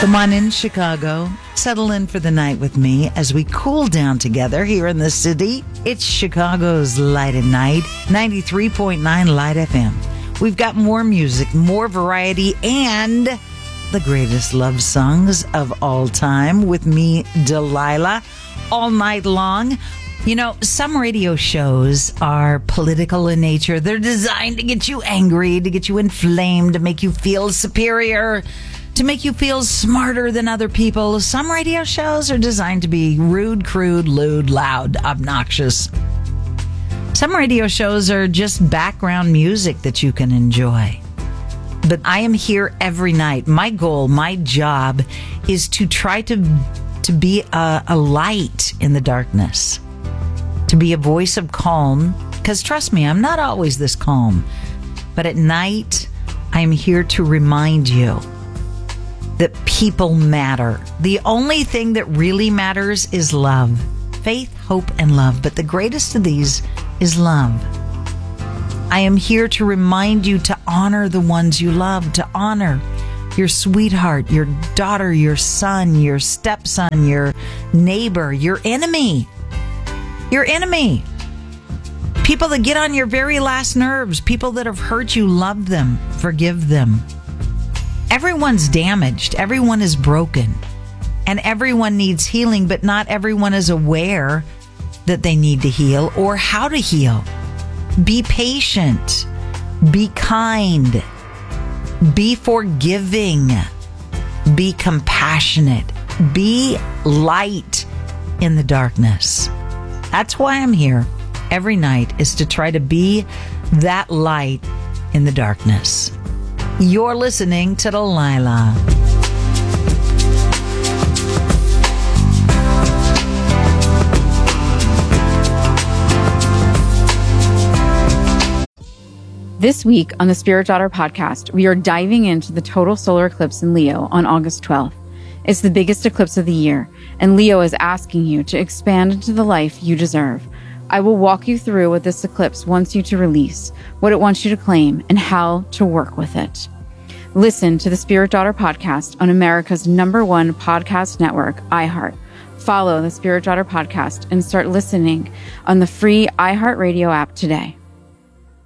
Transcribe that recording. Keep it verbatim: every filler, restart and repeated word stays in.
Come on in, Chicago. Settle in for the night with me as we cool down together here in the city. It's Chicago's Light at Night, ninety-three point nine Light F M. We've got more music, more variety, and the greatest love songs of all time with me, Delilah, all night long. You know, some radio shows are political in nature. They're designed to get you angry, to get you inflamed, to make you feel superior, to make you feel smarter than other people. Some radio shows are designed to be rude, crude, lewd, loud, obnoxious. Some radio shows are just background music that you can enjoy. But I am here every night. My goal, my job is to try to, to be a, a light in the darkness, to be a voice of calm. Because trust me, I'm not always this calm. But at night, I am here to remind you that people matter. The only thing that really matters is love. Faith, hope, and love. But the greatest of these is love. I am here to remind you to honor the ones you love, to honor your sweetheart, your daughter, your son, your stepson, your neighbor, your enemy. Your enemy. People that get on your very last nerves, people that have hurt you, love them, forgive them. Everyone's damaged. Everyone is broken. And everyone needs healing, but not everyone is aware that they need to heal or how to heal. Be patient. Be kind. Be forgiving. Be compassionate. Be light in the darkness. That's why I'm here every night, is to try to be that light in the darkness. You're listening to Delilah. This week on the Spirit Daughter podcast, we are diving into the total solar eclipse in Leo on August twelfth. It's the biggest eclipse of the year, and Leo is asking you to expand into the life you deserve. I will walk you through what this eclipse wants you to release, what it wants you to claim, and how to work with it. Listen to the Spirit Daughter podcast on America's number one podcast network, iHeart. Follow the Spirit Daughter podcast and start listening on the free iHeartRadio app today.